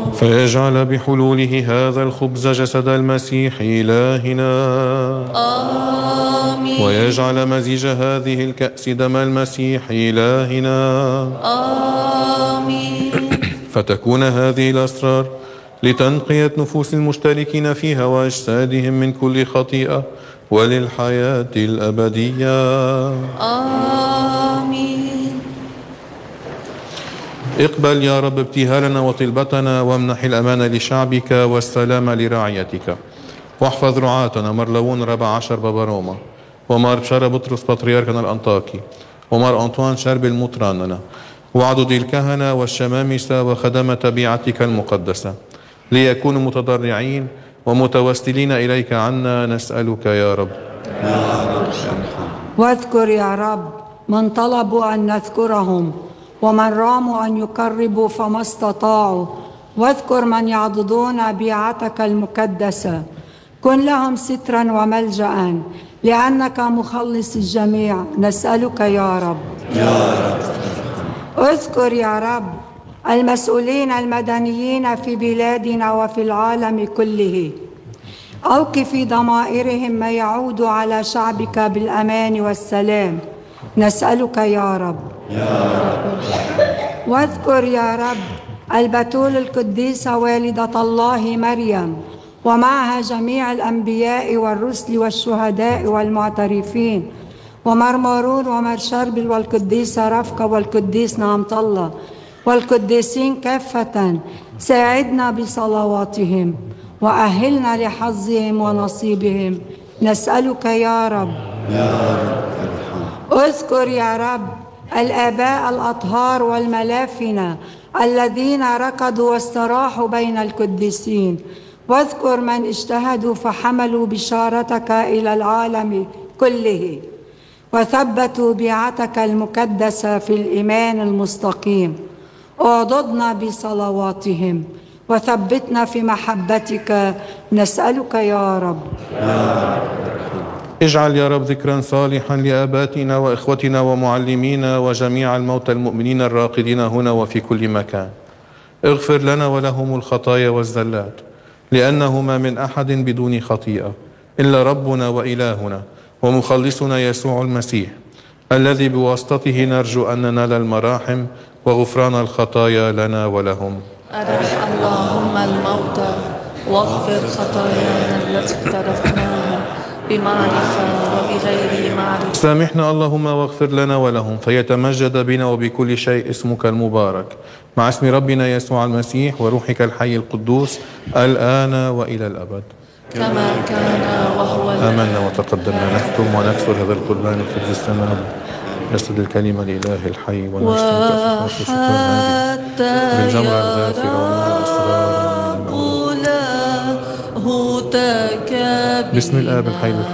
فيجعل بحلوله هذا الخبز جسد المسيح إلهنا. آمين. ويجعل مزيج هذه الكأس دم المسيح إلهنا. آمين. فتكون هذه الأسرار لتنقية نفوس المشتركين فيها وأجسادهم من كل خطيئة وللحياة الأبدية. آمين. اقبل يا رب ابتهالنا وطلبتنا، وامنح الأمان لشعبك والسلام لرعيتك، واحفظ رعاتنا مرلوون ربع عشر بابا روما، ومار بشارة بطرس بطريركنا الأنطاكي، ومار أنطوان شرب المطراننا، وعدد الكهنة والشمامسة وخدمة بيعتك المقدسة، ليكونوا متضرعين ومتوسلين إليك عنا، نسألك يا رب. واذكر يا رب من طلبوا أن نذكرهم، ومن راموا أن يقربوا فما استطاعوا، واذكر من يعضدون بيعتك المقدسة. كن لهم سترا وملجأ، لأنك مخلص الجميع، نسألك يا رب. اذكر يا رب المسؤولين المدنيين في بلادنا وفي العالم كله، أوقف في ضمائرهم ما يعود على شعبك بالأمان والسلام، نسألك يا رب. واذكر يا رب البتول القديسة والدة الله مريم، ومعها جميع الأنبياء والرسل والشهداء والمعترفين، ومرمرون ومرشربل والقديسة رفقة والقديس نعمة الله والقديسين كافة. ساعدنا بصلواتهم وأهلنا لحظهم ونصيبهم، نسألك يا رب. اذكر يا رب الآباء الأطهار والملافنة الذين ركضوا واستراحوا بين القديسين، واذكر من اجتهدوا فحملوا بشارتك إلى العالم كله، وثبتوا بيعتك المقدسة في الإيمان المستقيم. اعضدنا بصلواتهم وثبتنا في محبتك، نسألك يا رب. اجعل يا رب ذكرا صالحا لآباتنا وإخوتنا ومعلمينا وجميع الموتى المؤمنين الراقدين هنا وفي كل مكان. اغفر لنا ولهم الخطايا والزلات، لأنه ما من أحد بدون خطيئة إلا ربنا وإلهنا ومخلصنا يسوع المسيح، الذي بواسطته نرجو أن ننال المراحم وغفران الخطايا لنا ولهم. أرح اللهم الموتى واغفر خطايانا التي اقترفناها بمعرفة وبغير معرفة. سامحنا اللهم واغفر لنا ولهم، فيتمجد بنا وبكل شيء اسمك المبارك، مع اسم ربنا يسوع المسيح وروحك الحي القدوس، الآن وإلى الأبد. كما كان وهو الآن. آمنا وتقدمنا نختم ونكسر هذا القربان القدس السماوي، جسد الكلمة الإله الحي، ونشترك بالجمرة الغافرة والأسرار. بسم الآب الحي